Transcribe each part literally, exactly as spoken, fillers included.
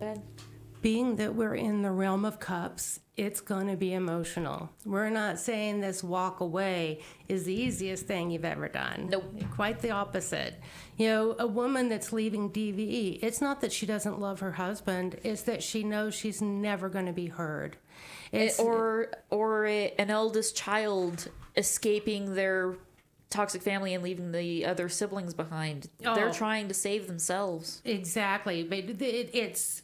Being that we're in the realm of cups, it's going to be emotional. We're not saying this walk away is the easiest thing you've ever done. Nope. Quite the opposite. You know, a woman that's leaving D V E, it's not that she doesn't love her husband, it's that she knows she's never going to be heard. It's, or or a, an eldest child escaping their toxic family and leaving the other siblings behind. Oh. They're trying to save themselves. Exactly. But it, it's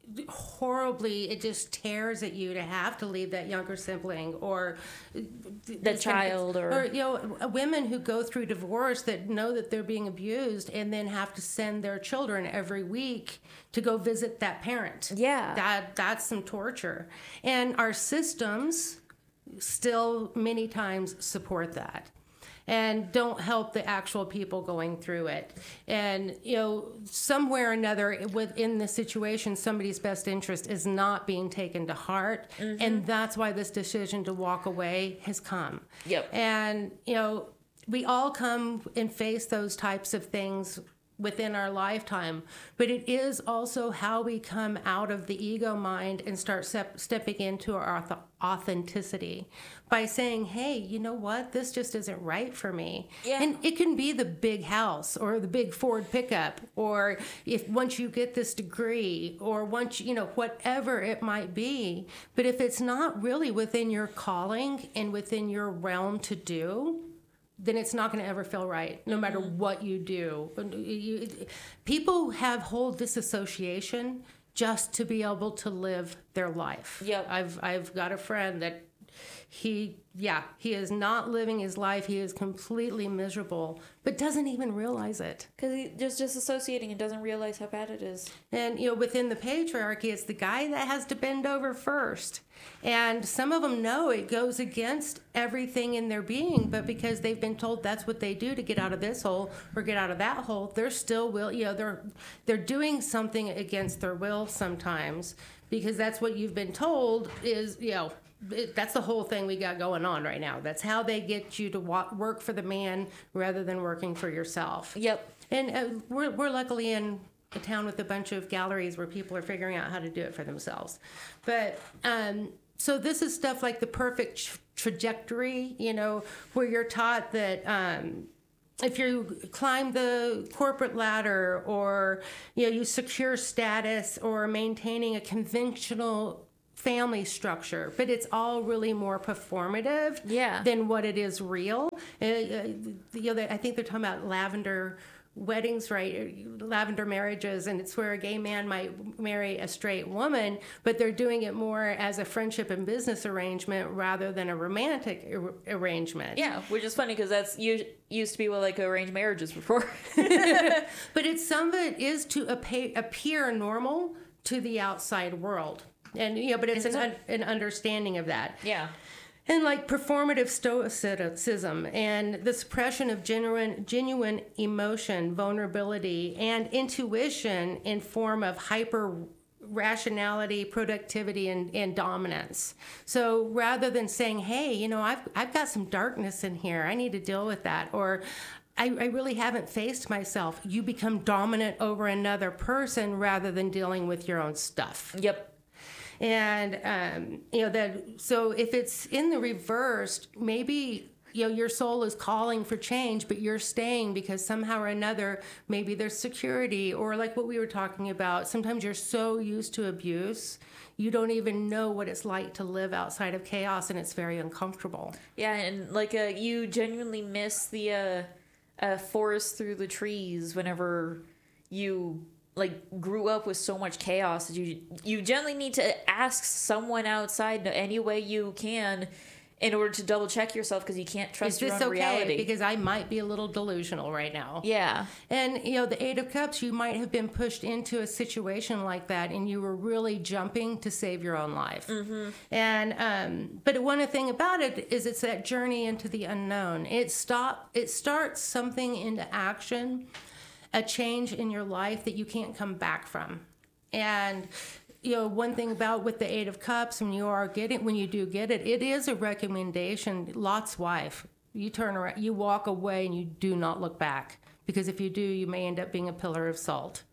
horribly, it just tears at you to have to leave that younger sibling or the child or, or you know, women who go through divorce that know that they're being abused and then have to send their children every week to go visit that parent. Yeah. That that's some torture. And our systems still many times support that and don't help the actual people going through it. And, you know, somewhere or another within the situation, somebody's best interest is not being taken to heart. Mm-hmm. And that's why this decision to walk away has come. Yep. And, you know, we all come and face those types of things within our lifetime, but it is also how we come out of the ego mind and start step, stepping into our auth- authenticity by saying, hey, you know what, this just isn't right for me. Yeah. And it can be the big house or the big Ford pickup, or if once you get this degree, or once, you know, whatever it might be. But if it's not really within your calling and within your realm to do, then it's not going to ever feel right, no matter mm-hmm. what you do. You, people have whole disassociation just to be able to live their life. Yep. I've I've got a friend that he, yeah, he is not living his life. He is completely miserable, but doesn't even realize it. Because he's just disassociating and doesn't realize how bad it is. And, you know, within the patriarchy, it's the guy that has to bend over first. And some of them know it goes against everything in their being, but because they've been told that's what they do to get out of this hole or get out of that hole, they're still will, you know, they're they're doing something against their will sometimes, because that's what you've been told is, you know, it, that's the whole thing we got going on right now. That's how they get you to wa- work for the man rather than working for yourself. Yep. And uh, we're we're luckily in a town with a bunch of galleries where people are figuring out how to do it for themselves. But um, so this is stuff like the perfect tra- trajectory, you know, where you're taught that um, if you climb the corporate ladder, or, you know, you secure status, or maintaining a conventional family structure, but it's all really more performative yeah. than what it is real. Uh, you know, I think they're talking about lavender weddings, right? Lavender marriages, and it's where a gay man might marry a straight woman, but they're doing it more as a friendship and business arrangement rather than a romantic ar- arrangement. Yeah, which is funny because that's u- used to be what like arranged marriages before. But it's some of it is to appear, appear normal to the outside world. And, you know, but it's an, un, an understanding of that. Yeah. And like performative stoicism and the suppression of genuine, genuine emotion, vulnerability, and intuition in form of hyper rationality, productivity, and, and dominance. So rather than saying, hey, you know, I've, I've got some darkness in here, I need to deal with that, or I, I really haven't faced myself, you become dominant over another person rather than dealing with your own stuff. Yep. And, um, you know, that, so if it's in the reverse, maybe, you know, your soul is calling for change, but you're staying because somehow or another, maybe there's security, or like what we were talking about, sometimes you're so used to abuse, you don't even know what it's like to live outside of chaos, and it's very uncomfortable. Yeah, and like uh, you genuinely miss the uh, uh, forest through the trees whenever you like grew up with so much chaos that you you generally need to ask someone outside any way you can in order to double check yourself, because you can't trust your own okay? reality. Because I might be a little delusional right now. Yeah. And, you know, the Eight of Cups, you might have been pushed into a situation like that, and you were really jumping to save your own life. Mm-hmm. And, um, but one thing about it is it's that journey into the unknown. It stop. It starts something into action, a change in your life that you can't come back from. And, you know, one thing about with the Eight of Cups, when you are getting, when you do get it, it is a recommendation. Lot's wife. You turn around, you walk away, and you do not look back, because if you do, you may end up being a pillar of salt.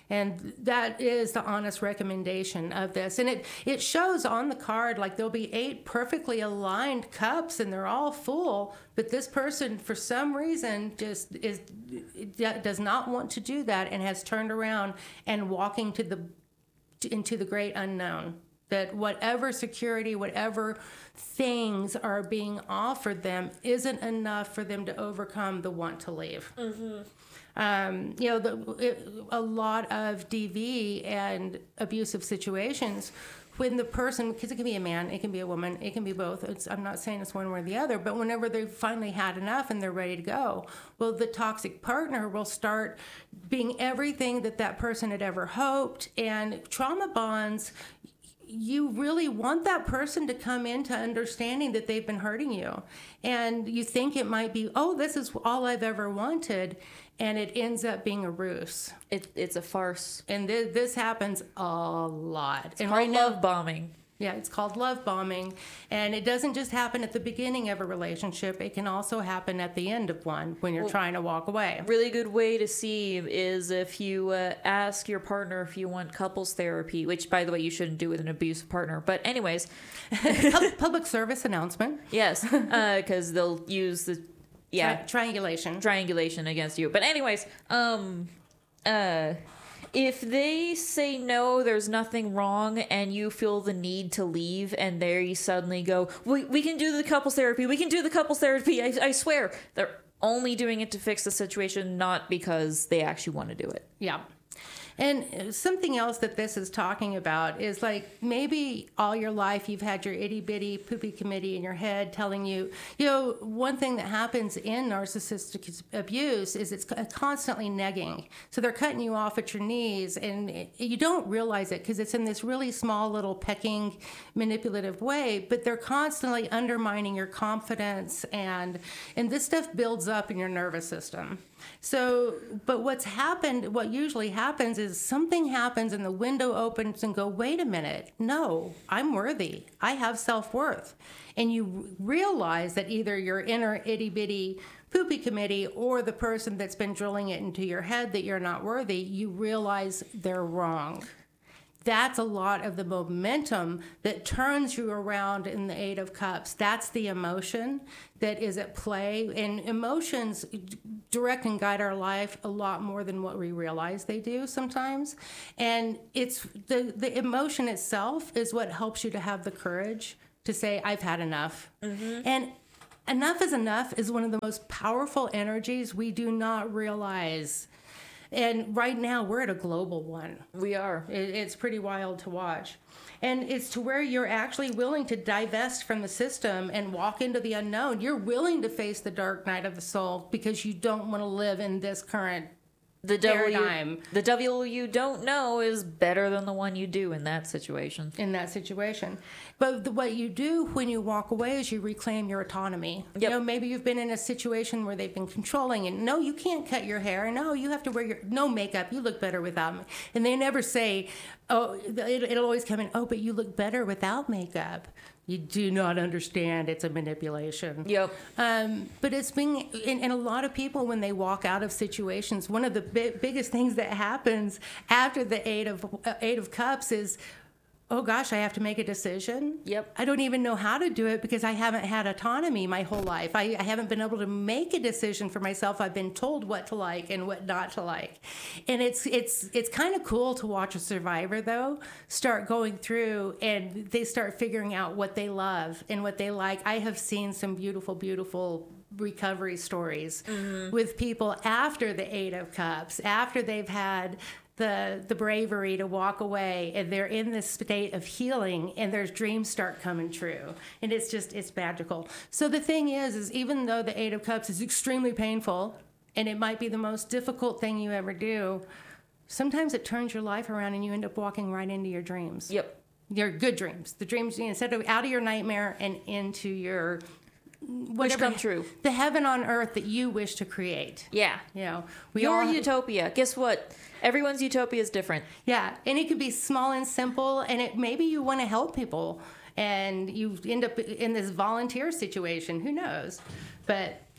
And that is the honest recommendation of this. And it, it shows on the card, like there'll be eight perfectly aligned cups and they're all full, but this person, for some reason, just is does not want to do that and has turned around and walking to the into the great unknown. That whatever security, whatever things are being offered them isn't enough for them to overcome the want to leave. Mm-hmm. Um, you know, the, it, a lot of D V and abusive situations, when the person, because it can be a man, it can be a woman, it can be both. It's, I'm not saying it's one way or the other, but whenever they've finally had enough and they're ready to go, well, the toxic partner will start being everything that that person had ever hoped. And trauma bonds, you really want that person to come into understanding that they've been hurting you. And you think it might be, oh, this is all I've ever wanted. And it ends up being a ruse. It, it's a farce. And th- this happens a lot. It's and called right love now, bombing. Yeah, it's called love bombing. And it doesn't just happen at the beginning of a relationship. It can also happen at the end of one when you're well, trying to walk away. Really good way to see is if you uh, ask your partner if you want couples therapy, which, by the way, you shouldn't do with an abusive partner. But anyways. Public service announcement. Yes, because uh, they'll use the... Yeah. Tri- triangulation. Triangulation against you. But anyways, um, uh, if they say no, there's nothing wrong, and you feel the need to leave, and they suddenly go, we, we can do the couples therapy, we can do the couples therapy, I, I swear. They're only doing it to fix the situation, not because they actually want to do it. Yeah. And something else that this is talking about is like maybe all your life you've had your itty bitty poopy committee in your head telling you, you know, one thing that happens in narcissistic abuse is it's constantly negging. So they're cutting you off at your knees and you don't realize it because it's in this really small little pecking manipulative way, but they're constantly undermining your confidence and and this stuff builds up in your nervous system. So, but what's happened, what usually happens is something happens and the window opens and go, wait a minute, no, I'm worthy. I have self-worth. And you realize that either your inner itty bitty poopy committee or the person that's been drilling it into your head that you're not worthy, you realize they're wrong. That's a lot of the momentum that turns you around in the Eight of Cups. That's the emotion that is at play. And emotions direct and guide our life a lot more than what we realize they do sometimes. And it's the, the emotion itself is what helps you to have the courage to say, I've had enough. Mm-hmm. And enough is enough is one of the most powerful energies we do not realize. And right now, we're at a global one. We are. It, it's pretty wild to watch. And it's to where you're actually willing to divest from the system and walk into the unknown. You're willing to face the dark night of the soul because you don't want to live in this current the devil paradigm. You, the devil you don't know is better than the one you do in that situation. In that situation. But the, what you do when you walk away is you reclaim your autonomy. Yep. You know, maybe you've been in a situation where they've been controlling and no, you can't cut your hair. No, you have to wear your, no makeup. You look better without me. And they never say, oh, it, it'll always come in, oh, but you look better without makeup. You do not understand. It's a manipulation. Yep. Um, but it's being, and, and a lot of people, when they walk out of situations, one of the bi- biggest things that happens after the Eight of uh, Eight of Cups is, oh gosh, I have to make a decision. Yep. I don't even know how to do it because I haven't had autonomy my whole life. I, I haven't been able to make a decision for myself. I've been told what to like and what not to like. And it's it's it's kind of cool to watch a survivor, though, start going through and they start figuring out what they love and what they like. I have seen some beautiful, beautiful recovery stories mm-hmm. with people after the Eight of Cups, after they've had the the bravery to walk away and they're in this state of healing and their dreams start coming true and it's just it's magical. So the thing is is even though the Eight of Cups is extremely painful and it might be the most difficult thing you ever do, sometimes it turns your life around and you end up walking right into your dreams. Yep. Your good dreams, the dreams instead of out of your nightmare and into your whatever, wish come true, the heaven on earth that you wish to create. Yeah. You know, we your all, utopia. Guess what? Everyone's utopia is different. Yeah, and it could be small and simple, and it maybe you want to help people, and you end up in this volunteer situation. Who knows? But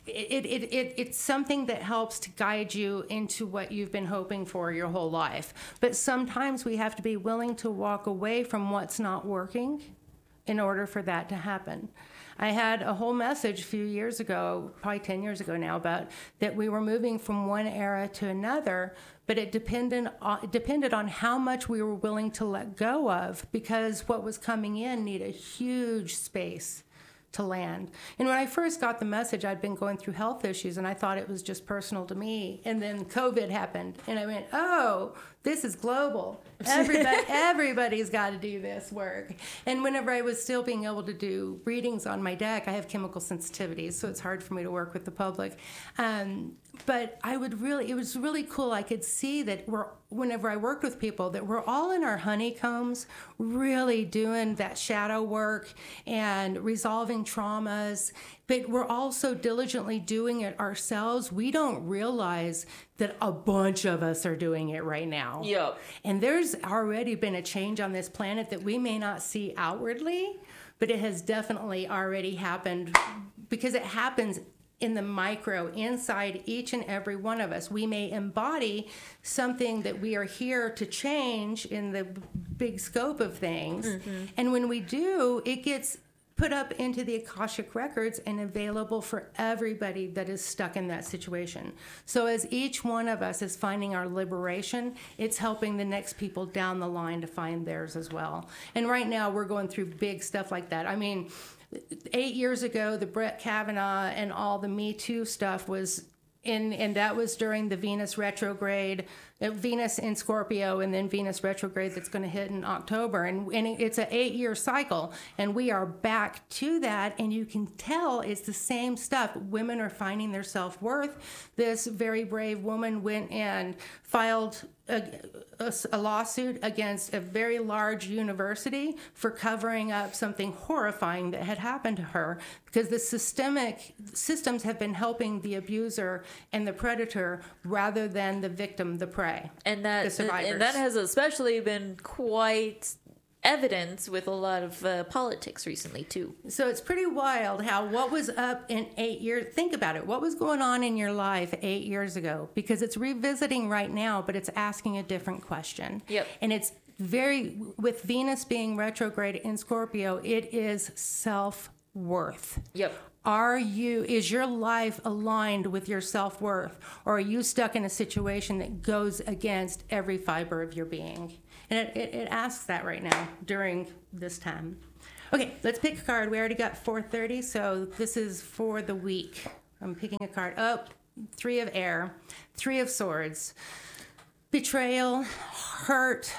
it, it, it, it's something that helps to guide you into what you've been hoping for your whole life. But sometimes we have to be willing to walk away from what's not working in order for that to happen. I had a whole message a few years ago, probably ten years ago now, about that we were moving from one era to another, but it depended on, it depended on how much we were willing to let go of, because what was coming in needed a huge space to land. And when I first got the message, I'd been going through health issues, and I thought it was just personal to me. And then COVID happened, and I went, oh, this is global. Everybody, everybody's got to do this work. And whenever I was still being able to do readings on my deck, I have chemical sensitivities, so it's hard for me to work with the public. Um, but I would really, it was really cool. I could see that we're, whenever I worked with people, that we're all in our honeycombs, really doing that shadow work and resolving traumas, but we're also diligently doing it ourselves. We don't realize that a bunch of us are doing it right now. Yep. And there's already been a change on this planet that we may not see outwardly, but it has definitely already happened, because it happens in the micro, inside each and every one of us. We may embody something that we are here to change in the big scope of things. Mm-hmm. And when we do, it gets put up into the Akashic records and available for everybody that is stuck in that situation. So as each one of us is finding our liberation, it's helping the next people down the line to find theirs as well. And right now we're going through big stuff like that. I mean, eight years ago, the Brett Kavanaugh and all the Me Too stuff was in, and that was during the Venus retrograde, uh, Venus in Scorpio, and then Venus retrograde that's going to hit in October. And, and it's an eight-year cycle, and we are back to that, and you can tell it's the same stuff. Women are finding their self-worth. This very brave woman went and filed a, a, a lawsuit against a very large university for covering up something horrifying that had happened to her, because the systemic systems have been helping the abuser and the predator rather than the victim, the prey, and that the survivors. And that has especially been quite evident with a lot of uh, politics recently too. So it's pretty wild how what was up in eight years, think about it, what was going on in your life eight years ago, because it's revisiting right now, but it's asking a different question. Yep. And it's very, with Venus being retrograde in Scorpio, it is self-worth. Yep. Are you, is your life aligned with your self-worth, or are you stuck in a situation that goes against every fiber of your being? And it, it, it asks that right now during this time. Okay, let's pick a card. We already got four thirty, so this is for the week. I'm picking a card. Oh, Three of Air, Three of Swords. Betrayal, hurt,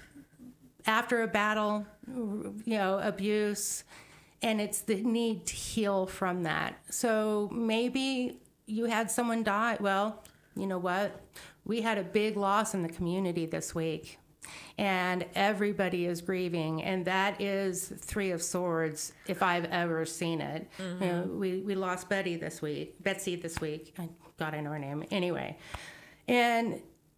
after a battle, you know, abuse, and it's the need to heal from that. So maybe you had someone die. Well, you know what? We had a big loss in the community this week, and everybody is grieving, and that is Three of Swords if I've ever seen it. Mm-hmm. You know, we, we lost Betty this week, Betsy this week. I, God, I know her name. Anyway, and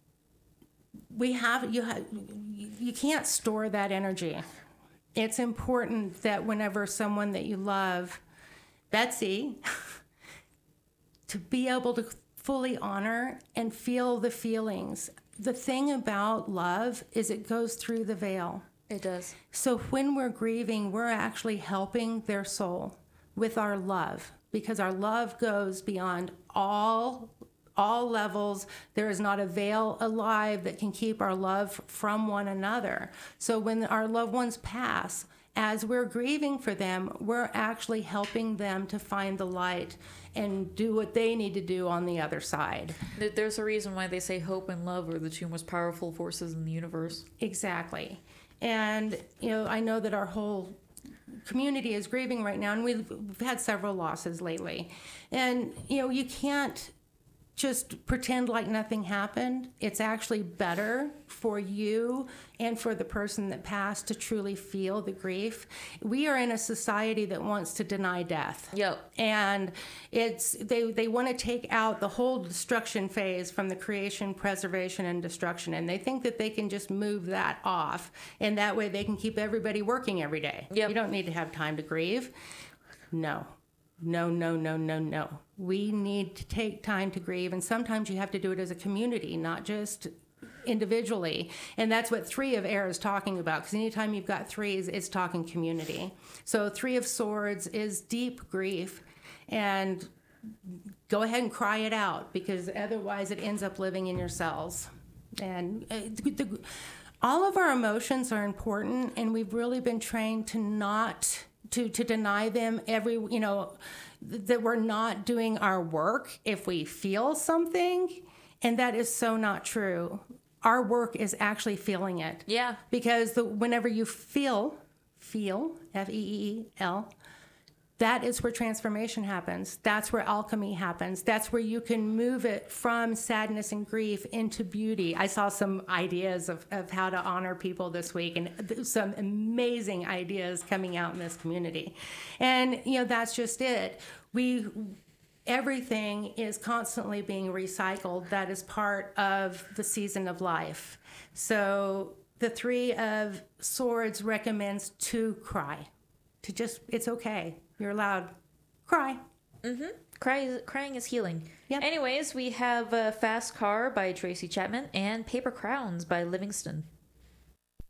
we have, you have, you can't store that energy. It's important that whenever someone that you love, Betsy, to be able to fully honor and feel the feelings. The thing about love is it goes through the veil. It does. So when we're grieving, we're actually helping their soul with our love, because our love goes beyond all all levels. There is not a veil alive that can keep our love from one another. So when our loved ones pass, as we're grieving for them, we're actually helping them to find the light and do what they need to do on the other side. There's a reason why they say hope and love are the two most powerful forces in the universe. Exactly. And, you know, I know that our whole community is grieving right now, and we've, we've had several losses lately. And, you know, you can't just pretend like nothing happened. It's actually better for you and for the person that passed to truly feel the grief. We are in a society that wants to deny death. Yep. And it's they they want to take out the whole destruction phase from the creation, preservation, and destruction. And they think that they can just move that off, and that way they can keep everybody working every day. Yep. You don't need to have time to grieve. No. No, no, no, no, no. We need to take time to grieve, and sometimes you have to do it as a community, not just individually. And that's what three of air is talking about, because anytime you've got threes, it's talking community. So three of swords is deep grief, and go ahead and cry it out, because otherwise it ends up living in your cells. And uh, the, all of our emotions are important, and we've really been trained to not to to deny them every, you know, that we're not doing our work if we feel something, and that is so not true. Our work is actually feeling it. Yeah. Because the, whenever you feel, feel, F E E E L, that is where transformation happens. That's where alchemy happens. That's where you can move it from sadness and grief into beauty. I saw some ideas of, of how to honor people this week, and some amazing ideas coming out in this community. And, you know, that's just it. We, everything is constantly being recycled. That is part of the season of life. So the Three of Swords recommends to cry, to just, it's okay. You're allowed. Cry. Mm-hmm. Cry is, crying is healing. Yep. Anyways, we have uh, Fast Car by Tracy Chapman and Paper Crowns by Livingston.